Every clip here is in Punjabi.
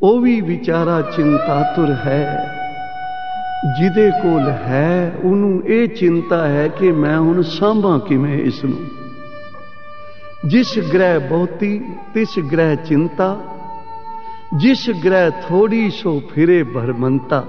ਉਹ ਵੀ ਵਿਚਾਰਾ ਚਿੰਤਾਤੁਰ ਹੈ। ਜਿਹਦੇ ਕੋਲ ਹੈ ਉਹਨੂੰ ਇਹ ਚਿੰਤਾ ਹੈ ਕਿ ਮੈਂ ਹੁਣ ਸਾਂਭਾਂ ਕਿਵੇਂ ਇਸ ਨੂੰ। ਜਿਸ ਗ੍ਰਹਿ ਬਹੁਤੀ ਤਿਸ ਗ੍ਰਹਿ ਚਿੰਤਾ, ਜਿਸ ਗ੍ਰਹਿ ਥੋੜੀ ਸੋ ਫਿਰੇ ਭਰਮੰਤਾ।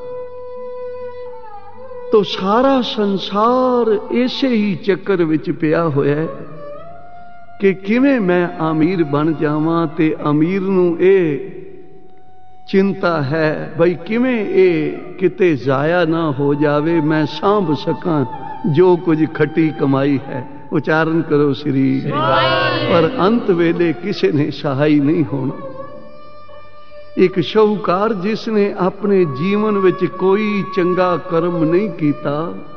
ਤੋ ਸਾਰਾ ਸੰਸਾਰ ਇਸੇ ਹੀ ਚੱਕਰ ਵਿੱਚ ਪਿਆ ਹੋਇਆ ਹੈ ਕਿ ਕਿਵੇਂ ਮੈਂ ਅਮੀਰ ਬਣ ਜਾਵਾਂ, ਤੇ ਅਮੀਰ ਨੂੰ ਇਹ ਚਿੰਤਾ ਹੈ ਬਈ ਕਿਵੇਂ ਇਹ ਕਿਤੇ ਜ਼ਾਇਆ ਨਾ ਹੋ ਜਾਵੇ, ਮੈਂ ਸਾਂਭ ਸਕਾਂ ਜੋ ਕੁਝ ਖੱਟੀ ਕਮਾਈ ਹੈ। ਉਚਾਰਨ ਕਰੋ ਸ੍ਰੀ। ਪਰ ਅੰਤ ਵੇਲੇ ਕਿਸੇ ਨੇ ਸਹਾਈ ਨਹੀਂ ਹੋਣਾ। ਇੱਕ ਸ਼ਾਹੂਕਾਰ ਜਿਸ ਨੇ ਆਪਣੇ ਜੀਵਨ ਵਿੱਚ ਕੋਈ ਚੰਗਾ ਕਰਮ ਨਹੀਂ ਕੀਤਾ,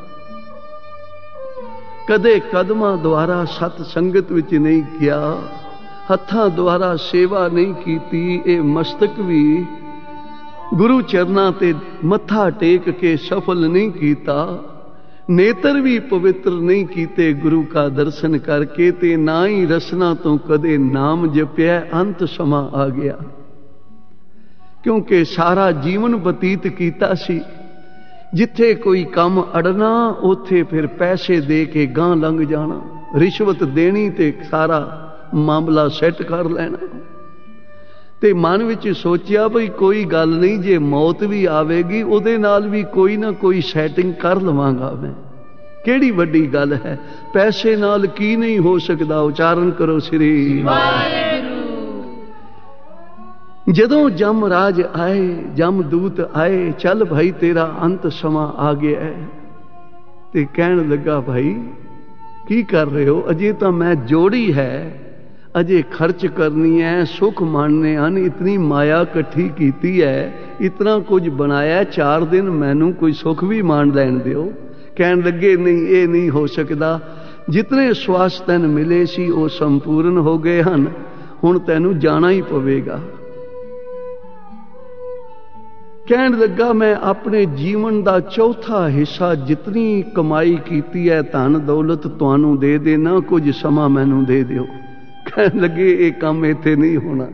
ਕਦੇ ਕਦਮਾਂ ਦੁਆਰਾ ਸਤ ਸੰਗਤ ਵਿੱਚ ਨਹੀਂ ਗਿਆ, ਹੱਥਾਂ ਦੁਆਰਾ ਸੇਵਾ ਨਹੀਂ ਕੀਤੀ, ਇਹ ਮਸਤਕ ਵੀ ਗੁਰੂ ਚਰਨਾਂ ਤੇ ਮੱਥਾ ਟੇਕ ਕੇ ਸਫਲ ਨਹੀਂ ਕੀਤਾ, ਨੇਤਰ ਵੀ ਪਵਿੱਤਰ ਨਹੀਂ ਕੀਤੇ ਗੁਰੂ ਕਾ ਦਰਸ਼ਨ ਕਰਕੇ, ਤੇ ਨਾ ਹੀ ਰਸਨਾ ਤੋਂ ਕਦੇ ਨਾਮ ਜਪਿਆ। ਅੰਤ ਸਮਾਂ ਆ ਗਿਆ, ਕਿਉਂਕਿ ਸਾਰਾ ਜੀਵਨ ਬਤੀਤ ਕੀਤਾ ਸੀ ਜਿੱਥੇ ਕੋਈ ਕੰਮ ਅੜਨਾ ਉੱਥੇ ਫਿਰ ਪੈਸੇ ਦੇ ਕੇ ਗਾਂਹ ਲੰਘ ਜਾਣਾ, ਰਿਸ਼ਵਤ ਦੇਣੀ ਤੇ ਸਾਰਾ ਮਾਮਲਾ ਸੈੱਟ ਕਰ ਲੈਣਾ। ਤੇ ਮਨ ਵਿੱਚ ਸੋਚਿਆ ਬਈ ਕੋਈ ਗੱਲ ਨਹੀਂ, ਜੇ ਮੌਤ ਵੀ ਆਵੇਗੀ ਉਹਦੇ ਨਾਲ ਵੀ ਕੋਈ ਨਾ ਕੋਈ ਸੈਟਿੰਗ ਕਰ ਲਵਾਂਗਾ ਮੈਂ, ਕਿਹੜੀ ਵੱਡੀ ਗੱਲ ਹੈ, ਪੈਸੇ ਨਾਲ ਕੀ ਨਹੀਂ ਹੋ ਸਕਦਾ। ਉਚਾਰਨ ਕਰੋ ਸ੍ਰੀ ਵਾਹਿਗੁਰੂ। ਜਦੋਂ ਜਮਰਾਜ ਆਏ, ਜਮਦੂਤ ਆਏ, ਚੱਲ ਭਾਈ ਤੇਰਾ ਅੰਤ ਸਮਾਂ ਆ ਗਿਆ ਹੈ, ਤੇ ਕਹਿਣ ਲੱਗਾ ਭਾਈ ਕੀ ਕਰ ਰਹੇ ਹੋ, ਅਜੇ ਤਾਂ ਮੈਂ ਜੋੜੀ ਹੈ, ਅਜੇ ਖਰਚ ਕਰਨੀ ਹੈ, ਸੁਖ ਮਾਣਨੇ ਹਨ, ਇਤਨੀ ਮਾਇਆ ਇਕੱਠੀ ਕੀਤੀ ਹੈ, ਇਤਨਾ ਕੁਝ ਬਣਾਇਆ, 4 ਦਿਨ ਮੈਨੂੰ ਕੋਈ ਸੁਖ ਵੀ ਮਾਣ ਲੈਣ ਦਿਓ। ਕਹਿਣ ਲੱਗੇ ਨਹੀਂ, ਇਹ ਨਹੀਂ ਹੋ ਸਕਦਾ, ਜਿਤਨੇ ਸਵਾਸ ਤੈਨੂੰ ਮਿਲੇ ਸੀ ਉਹ ਸੰਪੂਰਨ ਹੋ ਗਏ ਹਨ, ਹੁਣ ਤੈਨੂੰ ਜਾਣਾ ਹੀ ਪਵੇਗਾ। ਕਹਿਣ ਲੱਗਾ ਮੈਂ ਆਪਣੇ ਜੀਵਨ ਦਾ ਚੌਥਾ ਹਿੱਸਾ ਜਿਤਨੀ ਕਮਾਈ ਕੀਤੀ ਹੈ ਧਨ ਦੌਲਤ ਤੁਹਾਨੂੰ ਦੇ ਦੇਣਾ, ਕੁਝ ਸਮਾਂ ਮੈਨੂੰ ਦੇ ਦਿਓ। ਕਹਿਣ ਲੱਗੇ ਇਹ ਕੰਮ ਇੱਥੇ ਨਹੀਂ ਹੋਣਾ।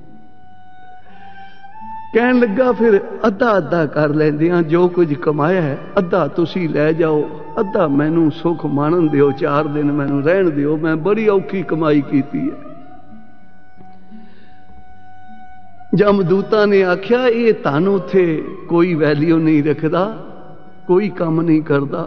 ਕਹਿਣ ਲੱਗਾ ਫਿਰ ਅੱਧਾ ਅੱਧਾ ਕਰ ਲੈਂਦੇ ਹਾਂ, ਜੋ ਕੁਝ ਕਮਾਇਆ ਹੈ ਅੱਧਾ ਤੁਸੀਂ ਲੈ ਜਾਓ, ਅੱਧਾ ਮੈਨੂੰ ਸੁੱਖ ਮਾਣਨ ਦਿਓ, 4 ਦਿਨ ਮੈਨੂੰ ਰਹਿਣ ਦਿਓ, ਮੈਂ ਬੜੀ ਔਖੀ ਕਮਾਈ ਕੀਤੀ ਹੈ। ਜਮਦੂਤਾਂ ਨੇ ਆਖਿਆ ਇਹ ਧਨ ਉੱਥੇ ਕੋਈ ਵੈਲਿਊ ਨਹੀਂ ਰੱਖਦਾ, ਕੋਈ ਕੰਮ ਨਹੀਂ ਕਰਦਾ।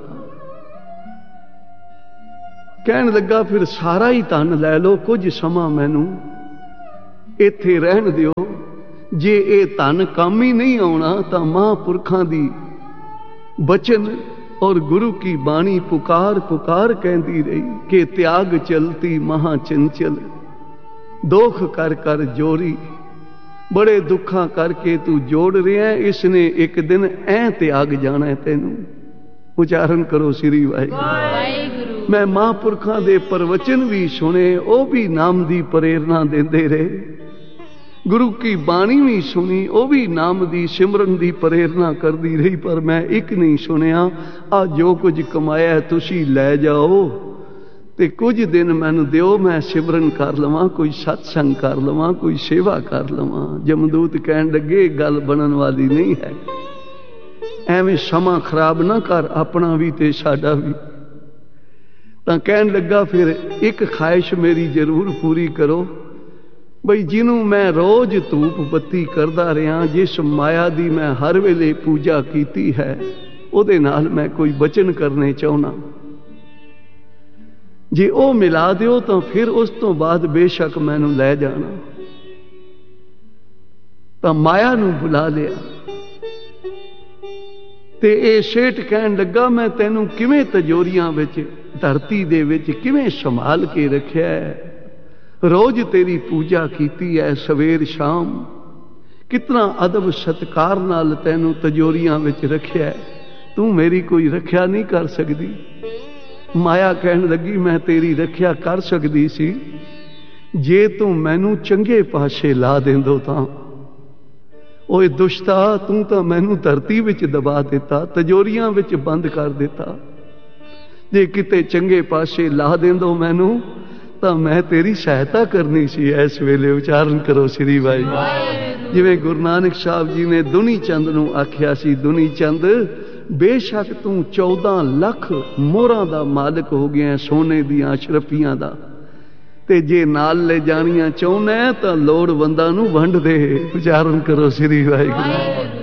ਕਹਿਣ ਲੱਗਾ ਫਿਰ ਸਾਰਾ ਹੀ ਧਨ ਲੈ ਲਓ, ਕੁਝ ਸਮਾਂ ਮੈਨੂੰ ਇੱਥੇ ਰਹਿਣ ਦਿਓ, ਜੇ ਇਹ ਧਨ ਕੰਮ ਹੀ ਨਹੀਂ ਆਉਣਾ ਤਾਂ ਮਹਾਂਪੁਰਖਾਂ ਦੀ ਬਚਨ ਔਰ ਗੁਰੂ ਕੀ ਬਾਣੀ ਪੁਕਾਰ ਪੁਕਾਰ ਕਹਿੰਦੀ ਰਹੀ ਕਿ ਤਿਆਗ ਚਲਤੀ ਮਹਾ ਚੰਚਲ, ਦੋਖ ਕਰ ਕਰ ਜੋਰੀ, ਬੜੇ ਦੁੱਖਾਂ ਕਰਕੇ ਤੂੰ ਜੋੜ ਰਿਹਾ, ਇਸਨੇ ਇੱਕ ਦਿਨ ਐ ਤਿਆਗ ਜਾਣਾ ਹੈ ਤੈਨੂੰ। ਉਚਾਰਨ ਕਰੋ ਸ੍ਰੀ ਵਾਹਿਗੁਰੂ। ਮੈਂ ਮਹਾਂਪੁਰਖਾਂ ਦੇ ਪ੍ਰਵਚਨ ਵੀ ਸੁਣੇ, ਉਹ ਵੀ ਨਾਮ ਦੀ ਪ੍ਰੇਰਨਾ ਦਿੰਦੇ ਰਹੇ, ਗੁਰੂ ਕੀ ਬਾਣੀ ਵੀ ਸੁਣੀ, ਉਹ ਵੀ ਨਾਮ ਦੀ ਸਿਮਰਨ ਦੀ ਪ੍ਰੇਰਨਾ ਕਰਦੀ ਰਹੀ, ਪਰ ਮੈਂ ਇੱਕ ਨਹੀਂ ਸੁਣਿਆ, ਆ ਜੋ ਕੁਝ ਕਮਾਇਆ ਤੁਸੀਂ ਲੈ ਜਾਓ ਤੇ ਕੁਝ ਦਿਨ ਮੈਨੂੰ ਦਿਓ, ਮੈਂ ਸਿਮਰਨ ਕਰ ਲਵਾਂ, ਕੋਈ ਸਤਸੰਗ ਕਰ ਲਵਾਂ, ਕੋਈ ਸੇਵਾ ਕਰ ਲਵਾਂ। ਜਮਦੂਤ ਕਹਿਣ ਲੱਗੇ ਗੱਲ ਬਣਨ ਵਾਲੀ ਨਹੀਂ ਹੈ, ਐਵੇਂ ਸਮਾਂ ਖਰਾਬ ਨਾ ਕਰ, ਆਪਣਾ ਵੀ ਤੇ ਸਾਡਾ ਵੀ। ਤਾਂ ਕਹਿਣ ਲੱਗਾ ਫਿਰ ਇੱਕ ਖਾਹਿਸ਼ ਮੇਰੀ ਜ਼ਰੂਰ ਪੂਰੀ ਕਰੋ, ਬਈ ਜਿਹਨੂੰ ਮੈਂ ਰੋਜ਼ ਧੂਪ ਬੱਤੀ ਕਰਦਾ ਰਿਹਾ, ਜਿਸ ਮਾਇਆ ਦੀ ਮੈਂ ਹਰ ਵੇਲੇ ਪੂਜਾ ਕੀਤੀ ਹੈ, ਉਹਦੇ ਨਾਲ ਮੈਂ ਕੋਈ ਬਚਨ ਕਰਨੇ ਚਾਹੁੰਦਾ, ਜੇ ਉਹ ਮਿਲਾ ਦਿਓ ਤਾਂ ਫਿਰ ਉਸ ਤੋਂ ਬਾਅਦ ਬੇਸ਼ੱਕ ਮੈਨੂੰ ਲੈ ਜਾਣਾ। ਤਾਂ ਮਾਇਆ ਨੂੰ ਬੁਲਾ ਲਿਆ ਤੇ ਇਹ ਸੇਠ ਕਹਿਣ ਲੱਗਾ ਮੈਂ ਤੈਨੂੰ ਕਿਵੇਂ ਤਜੋਰੀਆਂ ਵਿੱਚ ਧਰਤੀ ਦੇ ਵਿੱਚ ਕਿਵੇਂ ਸੰਭਾਲ ਕੇ ਰੱਖਿਆ ਹੈ, ਰੋਜ਼ ਤੇਰੀ ਪੂਜਾ ਕੀਤੀ ਹੈ ਸਵੇਰ ਸ਼ਾਮ, ਕਿਤਨਾ ਅਦਬ ਸਤਕਾਰ ਨਾਲ ਤੈਨੂੰ ਤਜੋਰੀਆਂ ਵਿੱਚ ਰੱਖਿਆ, ਤੂੰ ਮੇਰੀ ਕੋਈ ਰੱਖਿਆ ਨਹੀਂ ਕਰ ਸਕਦੀ। ਮਾਇਆ ਕਹਿਣ ਲੱਗੀ ਮੈਂ ਤੇਰੀ ਰੱਖਿਆ ਕਰ ਸਕਦੀ ਸੀ ਜੇ ਤੂੰ ਮੈਨੂੰ ਚੰਗੇ ਪਾਸੇ ਲਾ ਦਿੰਦੋ ਤਾਂ। ਓਏ ਦੁਸ਼ਤਾ, ਤੂੰ ਤਾਂ ਮੈਨੂੰ ਧਰਤੀ ਵਿੱਚ ਦਬਾ ਦਿੱਤਾ, ਤਜੋਰੀਆਂ ਵਿੱਚ ਬੰਦ ਕਰ ਦਿੱਤਾ, ਜੇ ਕਿਤੇ ਚੰਗੇ ਪਾਸੇ ਲਾ ਦਿੰਦੋ ਮੈਨੂੰ ਤਾਂ ਮੈਂ ਤੇਰੀ ਸਹਾਇਤਾ ਕਰਨੀ ਸੀ। ਇਸ ਵੇਲੇ ਉਚਾਰਨ ਕਰੋ ਸ੍ਰੀ ਵਾਹਿਗੁਰੂ। ਜਿਵੇਂ ਗੁਰੂ ਨਾਨਕ ਸਾਹਿਬ ਜੀ ਨੇ ਦੁਨੀ ਚੰਦ ਨੂੰ ਆਖਿਆ ਸੀ, ਦੁਨੀ ਚੰਦ ਬੇਸ਼ੱਕ ਤੂੰ 14 ਲੱਖ ਮੋਹਰਾਂ ਦਾ ਮਾਲਕ ਹੋ ਗਿਆ, ਸੋਨੇ ਦੀਆਂ ਅਸ਼ਰਫੀਆਂ ਦਾ, ਤੇ ਜੇ ਨਾਲ ਲੈ ਜਾਣੀਆਂ ਚਾਹੁੰਦਾ ਤਾਂ ਲੋੜਵੰਦਾਂ ਨੂੰ ਵੰਡ ਦੇ। ਉਚਾਰਨ ਕਰੋ ਸ੍ਰੀ ਵਾਹਿਗੁਰੂ।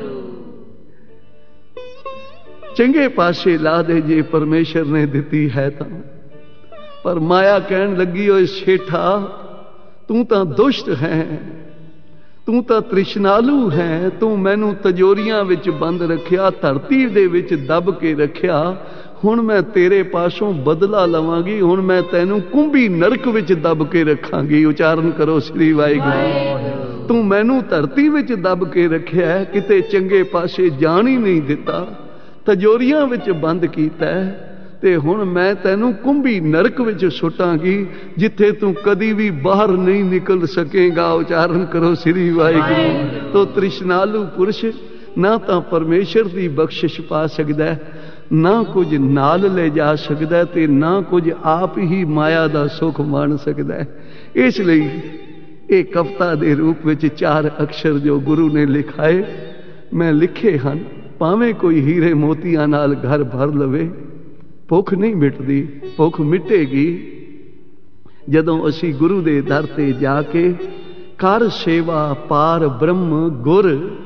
ਚੰਗੇ ਪਾਸੇ ਲਾ ਦੇ ਜੇ ਪਰਮੇਸ਼ਰ ਨੇ ਦਿੱਤੀ ਹੈ ਤਾਂ। ਪਰ ਮਾਇਆ ਕਹਿਣ ਲੱਗੀ, ਓਏ ਸੇਠਾ ਤੂੰ ਤਾਂ ਦੁਸ਼ਟ ਹੈ, ਤੂੰ ਤਾਂ ਤ੍ਰਿਸ਼ਨਾਲੂ ਹੈ, ਤੂੰ ਮੈਨੂੰ ਤਜੋਰੀਆਂ ਵਿੱਚ ਬੰਦ ਰੱਖਿਆ, ਧਰਤੀ ਦੇ ਵਿੱਚ ਦੱਬ ਕੇ ਰੱਖਿਆ, ਹੁਣ ਮੈਂ ਤੇਰੇ ਪਾਸੋਂ ਬਦਲਾ ਲਵਾਂਗੀ, ਹੁਣ ਮੈਂ ਤੈਨੂੰ ਕੁੰਭੀ ਨਰਕ ਵਿੱਚ ਦੱਬ ਕੇ ਰੱਖਾਂਗੀ। ਉਚਾਰਨ ਕਰੋ ਸ੍ਰੀ ਵਾਹਿਗੁਰੂ। ਤੂੰ ਮੈਨੂੰ ਧਰਤੀ ਵਿੱਚ ਦੱਬ ਕੇ ਰੱਖਿਆ, ਕਿਤੇ ਚੰਗੇ ਪਾਸੇ ਜਾਣ ਹੀ ਨਹੀਂ ਦਿੱਤਾ, ਤਜੋਰੀਆਂ ਵਿੱਚ ਬੰਦ ਕੀਤਾ, ਤੇ ਹੁਣ ਮੈਂ ਤੈਨੂੰ ਕੁੰਭੀ ਨਰਕ ਵਿੱਚ ਸੁੱਟਾਂਗੀ, ਜਿੱਥੇ ਤੂੰ ਕਦੀ ਵੀ ਬਾਹਰ ਨਹੀਂ ਨਿਕਲ ਸਕੇਗਾ। ਉਚਾਰਨ ਕਰੋ ਸ੍ਰੀ ਵਾਹਿਗੁਰੂ। ਤੋ ਤ੍ਰਿਸ਼ਨਾਲੂ ਪੁਰਸ਼ ਨਾ ਤਾਂ ਪਰਮੇਸ਼ਰ ਦੀ ਬਖਸ਼ਿਸ਼ ਪਾ ਸਕਦਾ, ਨਾ ਕੁਝ ਨਾਲ ਲੈ ਜਾ ਸਕਦਾ, ਤੇ ਨਾ ਕੁਝ ਆਪ ਹੀ ਮਾਇਆ ਦਾ ਸੁਖ ਮਾਣ ਸਕਦਾ। ਇਸ ਲਈ ਇਹ ਕਵਿਤਾ ਦੇ ਰੂਪ ਵਿੱਚ 4 ਅਕਸ਼ਰ ਜੋ ਗੁਰੂ ਨੇ ਲਿਖਾਏ, ਮੈਂ ਲਿਖੇ ਹਨ। ਭਾਵੇਂ ਕੋਈ ਹੀਰੇ ਮੋਤੀਆਂ ਨਾਲ ਘਰ ਭਰ ਲਵੇ, ਭੁੱਖ ਨਹੀਂ ਮਿਟਦੀ, ਭੁੱਖ ਮਿਟੇਗੀ ਜਦੋਂ ਅਸੀਂ ਗੁਰੂ ਦੇ ਦਰ ਤੇ ਜਾ ਕੇ ਕਰ ਸੇਵਾ ਪਾਰ ਬ੍ਰਹਮ ਗੁਰ।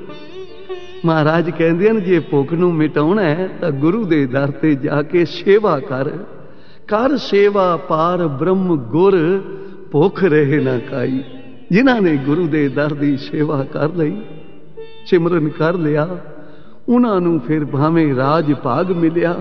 ਮਹਾਰਾਜ ਕਹਿੰਦੇ ਹਨ, ਜੇ ਭੁੱਖ ਨੂੰ ਮਿਟਾਉਣਾ ਹੈ ਤਾਂ ਗੁਰੂ ਦੇ ਦਰ ਤੇ ਜਾ ਕੇ ਸੇਵਾ ਕਰ। ਕਰ ਸੇਵਾ ਪਾਰ ਬ੍ਰਹਮ ਗੁਰ, ਭੁੱਖ ਰਹੇ ਨਾ ਕਾਈ। ਜਿਨ੍ਹਾਂ ਨੇ ਗੁਰੂ ਦੇ ਦਰ ਦੀ ਸੇਵਾ ਕਰ ਲਈ, ਸਿਮਰਨ ਕਰ ਲਿਆ, ਉਹਨਾਂ ਨੂੰ ਫਿਰ ਭਾਵੇਂ ਰਾਜ ਭਾਗ ਮਿਲਿਆ,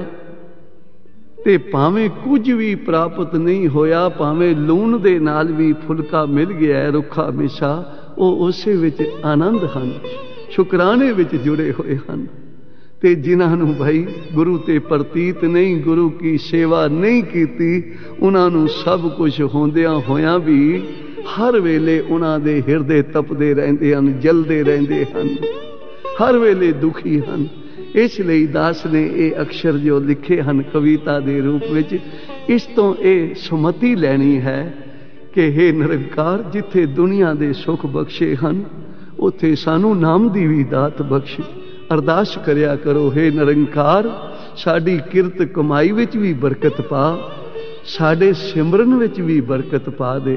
ਤੇ ਭਾਵੇਂ ਕੁਝ ਵੀ ਪ੍ਰਾਪਤ ਨਹੀਂ ਹੋਇਆ, ਭਾਵੇਂ ਲੂਣ ਦੇ ਨਾਲ ਵੀ ਫੁਲਕਾ ਮਿਲ ਗਿਆ ਰੁੱਖਾ ਮਿੱਠਾ, ਉਹ ਉਸੇ ਵਿੱਚ ਆਨੰਦ ਹਨ, ਸ਼ੁਕਰਾਨੇ ਵਿੱਚ ਜੁੜੇ ਹੋਏ ਹਨ। ਤੇ ਜਿਨ੍ਹਾਂ ਨੂੰ ਭਾਈ ਗੁਰੂ ਤੇ ਪ੍ਰਤੀਤ ਨਹੀਂ, ਗੁਰੂ ਕੀ ਸੇਵਾ ਨਹੀਂ ਕੀਤੀ, ਉਹਨਾਂ ਨੂੰ ਸਭ ਕੁਝ ਹੁੰਦਿਆਂ ਹੋਇਆਂ ਵੀ ਹਰ ਵੇਲੇ ਉਹਨਾਂ ਦੇ ਹਿਰਦੇ ਤਪਦੇ ਰਹਿੰਦੇ ਹਨ, ਜਲਦੇ ਰਹਿੰਦੇ ਹਨ, ਹਰ ਵੇਲੇ ਦੁਖੀ ਹਨ। ਇਸ ਲਈ ਦਾਸ ਨੇ ਇਹ ਅਕਸ਼ਰ ਜੋ ਲਿਖੇ ਹਨ ਕਵਿਤਾ ਦੇ ਰੂਪ ਵਿੱਚ, ਇਸ ਤੋਂ ਇਹ ਸੁਮਤੀ ਲੈਣੀ ਹੈ ਕਿ ਹੇ ਨਿਰੰਕਾਰ, ਜਿੱਥੇ ਦੁਨੀਆ ਦੇ ਸੁੱਖ ਬਖਸ਼ੇ ਹਨ, ਉੱਥੇ ਸਾਨੂੰ ਨਾਮ ਦੀ ਵੀ ਦਾਤ ਬਖਸ਼। ਅਰਦਾਸ ਕਰਿਆ ਕਰੋ, ਹੇ ਨਿਰੰਕਾਰ, ਸਾਡੀ ਕਿਰਤ ਕਮਾਈ ਵਿੱਚ ਵੀ ਬਰਕਤ ਪਾ, ਸਾਡੇ ਸਿਮਰਨ ਵਿੱਚ ਵੀ ਬਰਕਤ ਪਾ ਦੇ।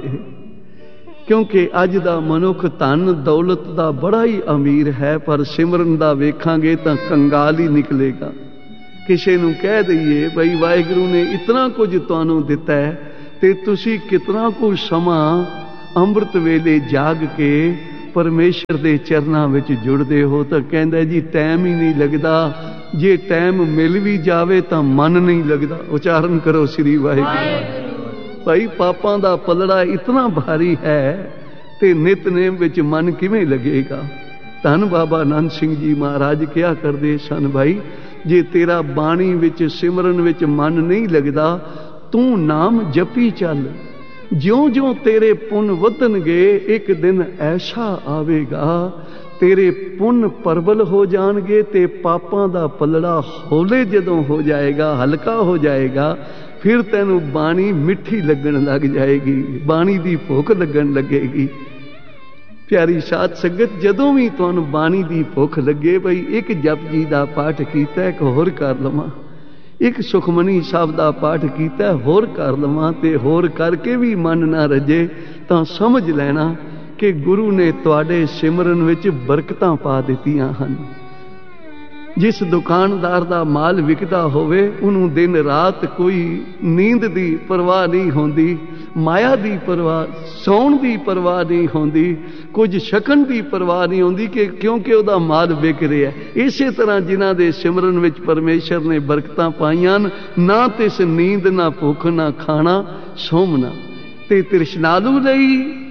ਕਿਉਂਕਿ ਅੱਜ ਦਾ ਮਨੁੱਖ ਧਨ ਦੌਲਤ ਦਾ ਬੜਾ ਹੀ ਅਮੀਰ ਹੈ, ਪਰ ਸਿਮਰਨ ਦਾ ਵੇਖਾਂਗੇ ਤਾਂ ਕੰਗਾਲ ਹੀ ਨਿਕਲੇਗਾ। ਕਿਸੇ ਨੂੰ ਕਹਿ ਦਈਏ ਬਈ ਵਾਹਿਗੁਰੂ ਨੇ ਇਤਨਾ ਕੁਝ ਤੁਹਾਨੂੰ ਦਿੱਤਾ ਹੈ, ਤੇ ਤੁਸੀਂ ਕਿਤਨਾ ਕੁ ਸਮਾਂ ਅੰਮ੍ਰਿਤ ਵੇਲੇ ਜਾਗ ਕੇ ਪਰਮੇਸ਼ਰ ਦੇ ਚਰਨਾਂ ਵਿੱਚ ਜੁੜਦੇ ਹੋ, ਤਾਂ ਕਹਿੰਦਾ ਜੀ ਟਾਈਮ ਹੀ ਨਹੀਂ ਲੱਗਦਾ, ਜੇ ਟਾਈਮ ਮਿਲ ਵੀ ਜਾਵੇ ਤਾਂ ਮਨ ਨਹੀਂ ਲੱਗਦਾ। ਉਚਾਰਨ ਕਰੋ ਸ੍ਰੀ ਵਾਹਿਗੁਰੂ। ਭਾਈ ਪਾਪਾਂ ਦਾ ਪਲੜਾ ਇਤਨਾ ਭਾਰੀ ਹੈ, ਤੇ ਨਿਤਨੇਮ ਵਿੱਚ ਮਨ ਕਿਵੇਂ ਲੱਗੇਗਾ। ਧੰਨ ਬਾਬਾ ਆਨੰਦ ਸਿੰਘ ਜੀ ਮਹਾਰਾਜ ਕਿਹਾ ਕਰਦੇ ਸਨ, ਭਾਈ ਜੇ ਤੇਰਾ ਬਾਣੀ ਵਿੱਚ ਸਿਮਰਨ ਵਿੱਚ ਮਨ ਨਹੀਂ ਲੱਗਦਾ, ਤੂੰ ਨਾਮ ਜਪੀ ਚੱਲ, ਜਿਉਂ-ਜਿਉਂ ਤੇਰੇ ਪੁੰਨ ਵਧਣਗੇ, ਇੱਕ ਦਿਨ ਐਸਾ ਆਵੇਗਾ ਤੇਰੇ ਪੁੰਨ ਪਰਬਲ ਹੋ ਜਾਣਗੇ, ਤੇ ਪਾਪਾਂ ਦਾ ਪਲੜਾ ਹੌਲੇ ਜਦੋਂ ਹੋ ਜਾਏਗਾ, ਹਲਕਾ ਹੋ ਜਾਏਗਾ, ਫਿਰ ਤੈਨੂੰ ਬਾਣੀ ਮਿੱਠੀ ਲੱਗਣ ਲੱਗ ਜਾਏਗੀ, ਬਾਣੀ ਦੀ ਭੁੱਖ ਲੱਗਣ ਲੱਗੇਗੀ। ਪਿਆਰੀ ਸਾਧ ਸੰਗਤ, ਜਦੋਂ ਵੀ ਤੁਹਾਨੂੰ ਬਾਣੀ ਦੀ ਭੁੱਖ ਲੱਗੇ, ਬਈ ਇੱਕ ਜਪਜੀ ਦਾ ਪਾਠ ਕੀਤਾ, ਇੱਕ ਹੋਰ ਕਰ ਲਵਾਂ, ਇੱਕ ਸੁਖਮਨੀ ਸਾਹਿਬ ਦਾ ਪਾਠ ਕੀਤਾ, ਹੋਰ ਕਰ ਲਵਾਂ, ਤੇ ਹੋਰ ਕਰਕੇ ਵੀ ਮਨ ਨਾ ਰੱਜੇ, ਤਾਂ ਸਮਝ ਲੈਣਾ ਕਿ ਗੁਰੂ ਨੇ ਤੁਹਾਡੇ ਸਿਮਰਨ ਵਿੱਚ ਬਰਕਤਾਂ ਪਾ ਦਿੱਤੀਆਂ ਹਨ। ਜਿਸ ਦੁਕਾਨਦਾਰ ਦਾ ਮਾਲ ਵਿਕਦਾ ਹੋਵੇ, ਉਹਨੂੰ ਦਿਨ ਰਾਤ ਕੋਈ ਨੀਂਦ ਦੀ ਪਰਵਾਹ ਨਹੀਂ ਹੁੰਦੀ, ਮਾਇਆ ਦੀ ਪਰਵਾਹ, ਸੌਣ ਦੀ ਪਰਵਾਹ ਨਹੀਂ ਹੁੰਦੀ, ਕੁਝ ਛਕਣ ਦੀ ਪਰਵਾਹ ਨਹੀਂ ਹੁੰਦੀ, ਕਿ ਕਿਉਂਕਿ ਉਹਦਾ ਮਾਲ ਵਿਕ ਰਿਹਾ। ਇਸੇ ਤਰ੍ਹਾਂ ਜਿਨ੍ਹਾਂ ਦੇ ਸਿਮਰਨ ਵਿੱਚ ਪਰਮੇਸ਼ਰ ਨੇ ਬਰਕਤਾਂ ਪਾਈਆਂ, ਨਾ ਤਿਸ ਨੀਂਦ, ਨਾ ਭੁੱਖ, ਨਾ ਖਾਣਾ, ਸੋਮਣਾ। ਤੇ ਤ੍ਰਿਸ਼ਨਾਲੂ ਲਈ